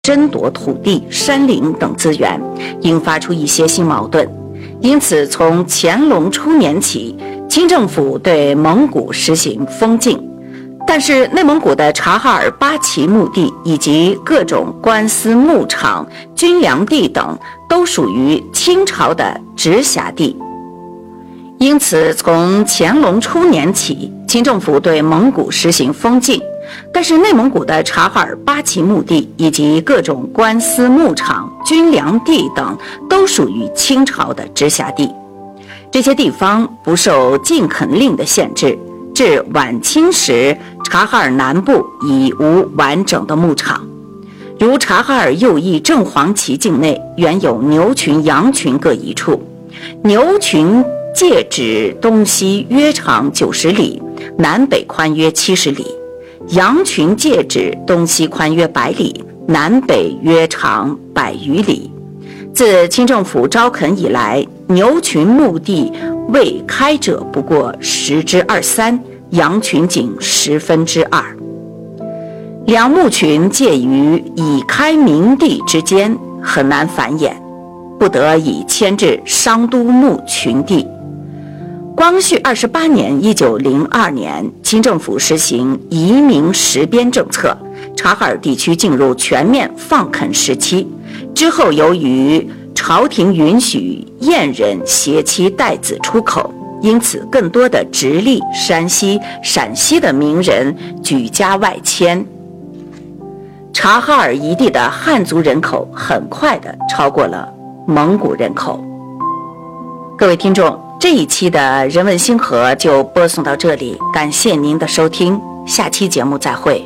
争夺土地、山林等资源，引发出一些新矛盾。因此，从乾隆初年起，清政府对蒙古实行封禁，但是内蒙古的察哈尔八旗墓地以及各种官司牧场、军粮地等都属于清朝的直辖地。因此，从乾隆初年起，清政府对蒙古实行封禁，但是内蒙古的察哈尔八旗墓地以及各种官司牧场、军粮地等都属于清朝的直辖地。这些地方不受禁垦令的限制，至晚清时，察哈尔南部已无完整的牧场。如察哈尔右翼正黄旗境内原有牛群、羊群各一处，牛群界指东西约长90里，南北宽约70里；羊群界指东西宽约100里，南北约长100余里。自清政府招垦以来，牛群墓地未开者不过2/3，羊群仅2/10。两墓群介于已开明地之间，很难繁衍，不得已迁至商都墓群地。光绪28年1902年，清政府实行移民实边政策，察哈尔地区进入全面放垦时期。之后，由于朝廷允许燕人携妻带子出口，因此更多的直隶、山西、陕西的名人举家外迁。察哈尔一地的汉族人口很快地超过了蒙古人口。各位听众，这一期的人文星河就播送到这里，感谢您的收听，下期节目再会。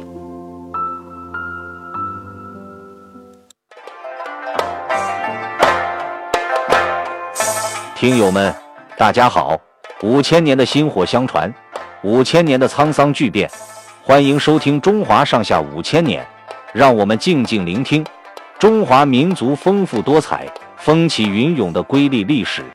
听友们，大家好！5000年的薪火相传，5000年的沧桑巨变，欢迎收听中华上下5000年，让我们静静聆听中华民族丰富多彩、风起云涌的瑰丽历史。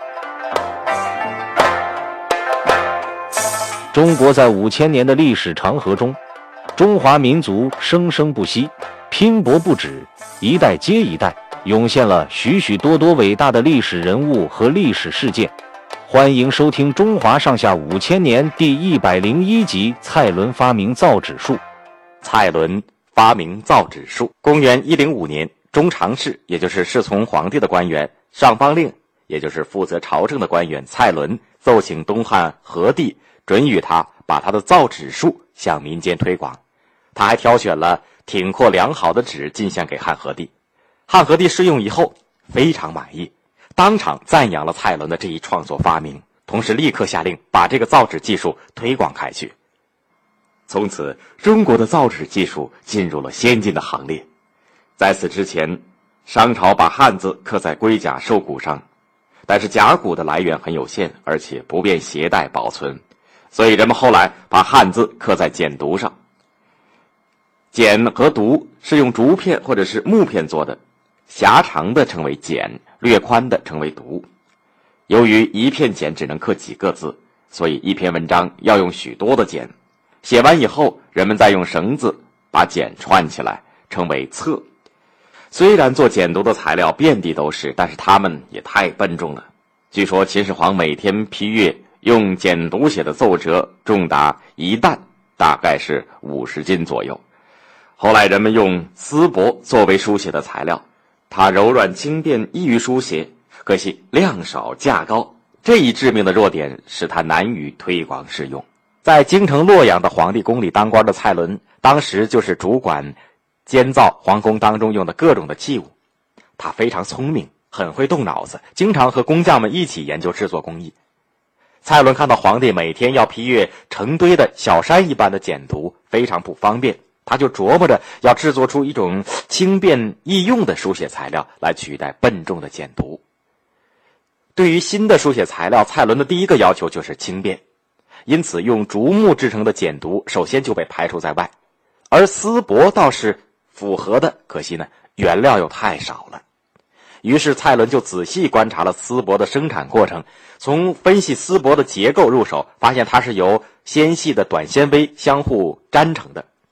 中国在5000年的历史长河中，中华民族生生不息，拼搏不止，一代接一代，涌现了许许多多伟大的历史人物和历史事件。欢迎收听中华上下5000年第101集蔡伦发明造纸术。 蔡伦发明造纸术。公元105年，中常侍，也就是侍从皇帝的官员，上方令，也就是负责朝政的官员蔡伦，奏请东汉和帝准予他把他的造纸术向民间推广。他还挑选了挺阔良好的纸进献给汉和帝。汉和帝试用以后非常满意，当场赞扬了蔡伦的这一创作发明，同时立刻下令把这个造纸技术推广开去。从此，中国的造纸技术进入了先进的行列。在此之前，商朝把汉字刻在龟甲兽骨上，但是甲骨的来源很有限，而且不便携带保存，所以人们后来把汉字刻在简牍上。简和牍是用竹片或者是木片做的，狭长的称为简，略宽的称为牍。由于一片简只能刻几个字，所以一篇文章要用许多的简。写完以后，人们再用绳子把简串起来，称为册。虽然做简牍的材料遍地都是，但是它们也太笨重了。据说秦始皇每天批阅用简牍写的奏折重达1担，大概是50斤左右。后来人们用丝帛作为书写的材料，它柔软轻便，易于书写，可惜量少价高，这一致命的弱点使它难于推广使用。在京城洛阳的皇帝宫里当官的蔡伦，当时就是主管监造皇宫当中用的各种的器物。他非常聪明，很会动脑子，经常和工匠们一起研究制作工艺。蔡伦看到皇帝每天要批阅成堆的小山一般的简牍，非常不方便，他就琢磨着要制作出一种轻便易用的书写材料来取代笨重的简牍。对于新的书写材料，蔡伦的第一个要求就是轻便，因此用竹木制成的简牍首先就被排除在外。而丝帛倒是符合的，可惜呢，原料又太少了。于是蔡伦就仔细观察了丝帛的生产过程，从分析丝帛的结构入手，发现它是由纤细的短纤维相互粘成的。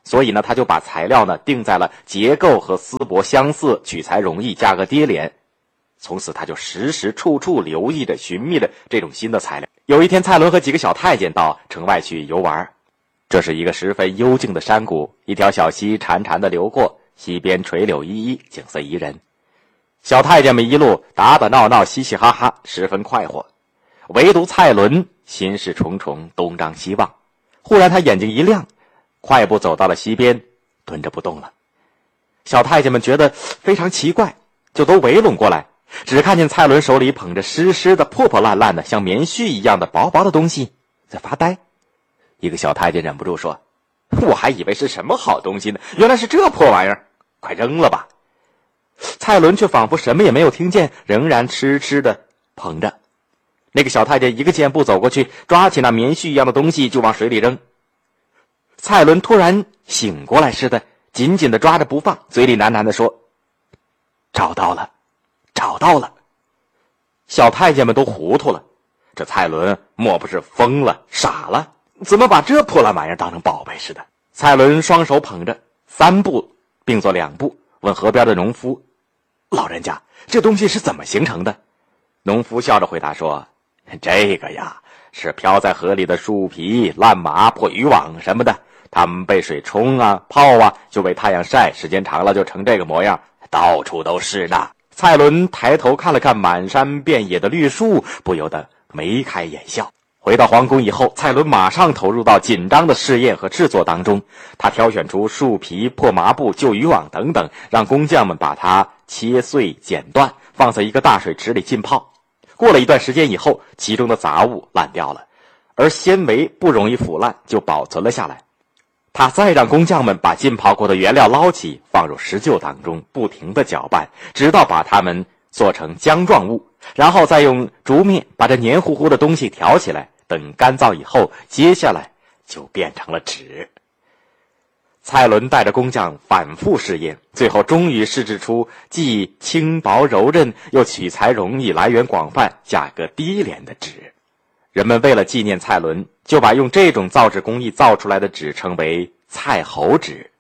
所以呢，他就把材料呢定在了结构和丝帛相似、取材容易、价格低廉。从此他就时时处处留意着、寻觅着这种新的材料。有一天，蔡伦和几个小太监到城外去游玩，这是一个十分幽静的山谷，一条小溪潺潺地流过，溪边垂柳依依，景色宜人。小太监们一路打打闹闹，嘻嘻哈哈，十分快活。唯独蔡伦心事重重，东张西望。忽然他眼睛一亮，快步走到了溪边，蹲着不动了。小太监们觉得非常奇怪，就都围拢过来，只看见蔡伦手里捧着湿湿的、破破烂烂的、像棉絮一样的薄薄的东西，在发呆。一个小太监忍不住说：“我还以为是什么好东西呢，原来是这破玩意儿，快扔了吧。”蔡伦却仿佛什么也没有听见，仍然痴痴地捧着。那个小太监一个箭步走过去，抓起那棉絮一样的东西就往水里扔。蔡伦突然醒过来似的，紧紧地抓着不放，嘴里喃喃地说：“找到了，找到了。”小太监们都糊涂了，这蔡伦莫不是疯了、傻了？怎么把这破烂玩意儿当成宝贝似的？蔡伦双手捧着，3步并作2步，问河边的农夫：“老人家，这东西是怎么形成的？”农夫笑着回答说：“这个呀，是漂在河里的树皮、烂麻、破渔网什么的，它们被水冲啊、泡啊，就被太阳晒，时间长了就成这个模样，到处都是呢。”蔡伦抬头看了看满山遍野的绿树，不由得眉开眼笑。回到皇宫以后，蔡伦马上投入到紧张的试验和制作当中。他挑选出树皮、破麻布、旧渔网等等，让工匠们把它切碎剪断，放在一个大水池里浸泡。过了一段时间以后，其中的杂物烂掉了，而纤维不容易腐烂，就保存了下来。他再让工匠们把浸泡过的原料捞起，放入石臼当中，不停地搅拌，直到把它们做成浆状物，然后再用竹篾把这黏糊糊的东西挑起来，等干燥以后，接下来就变成了纸。蔡伦带着工匠反复试验，最后终于试制出既轻薄柔韧，又取材容易、来源广泛、价格低廉的纸。人们为了纪念蔡伦，就把用这种造纸工艺造出来的纸称为蔡侯纸。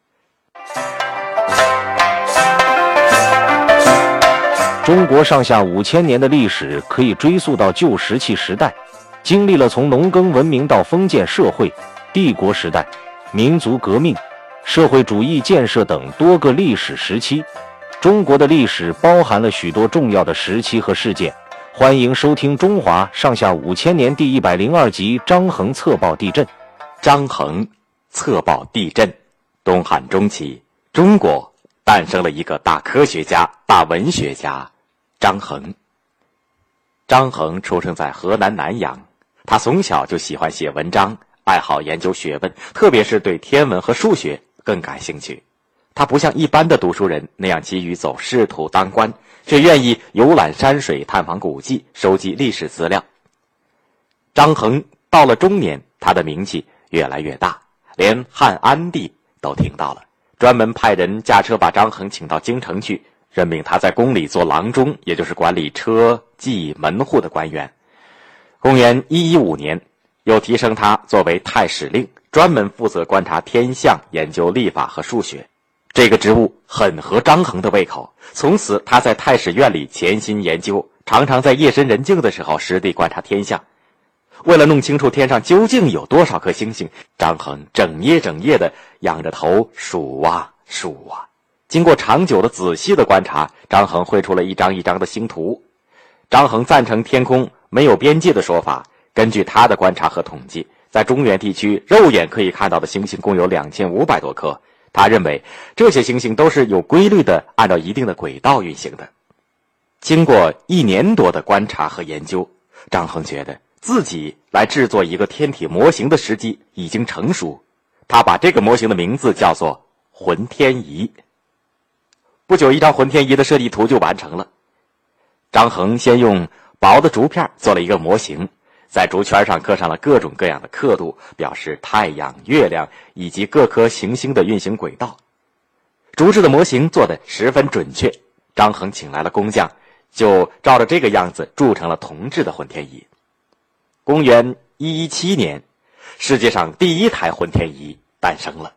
中国上下5000年的历史可以追溯到旧石器时代，经历了从农耕文明到封建社会、帝国时代、民族革命、社会主义建设等多个历史时期。中国的历史包含了许多重要的时期和事件。欢迎收听《中华上下5000年》第102集《张衡测报地震》。 张衡测报地震。东汉中期，中国诞生了一个大科学家、大文学家张衡。张衡出生在河南南阳，他从小就喜欢写文章，爱好研究学问，特别是对天文和数学更感兴趣。他不像一般的读书人那样急于走仕途当官，却愿意游览山水、探访古迹、收集历史资料。张衡到了中年，他的名气越来越大，连汉安帝都听到了，专门派人驾车把张衡请到京城去，任命他在宫里做郎中，也就是管理车骑门户的官员。公元115年，又提升他作为太史令，专门负责观察天象，研究历法和数学。这个职务很合张衡的胃口，从此他在太史院里潜心研究，常常在夜深人静的时候实地观察天象。为了弄清楚天上究竟有多少颗星星，张衡整夜的仰着头数啊数啊。经过长久的仔细的观察，张衡绘出了一张一张的星图。张衡赞成天空没有边际的说法，根据他的观察和统计，在中原地区肉眼可以看到的星星共有2500多颗。他认为这些星星都是有规律的，按照一定的轨道运行的。经过1年多的观察和研究，张衡觉得自己来制作一个天体模型的时机已经成熟，他把这个模型的名字叫做浑天仪。不久，一张浑天仪的设计图就完成了。张衡先用薄的竹片做了一个模型，在竹圈上刻上了各种各样的刻度，表示太阳、月亮以及各颗行星的运行轨道。竹制的模型做得十分准确，张衡请来了工匠，就照着这个样子铸成了铜制的浑天仪。公元117年，世界上第一台浑天仪诞生了。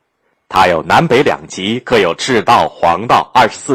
它有南北两极，各有赤道、黄道24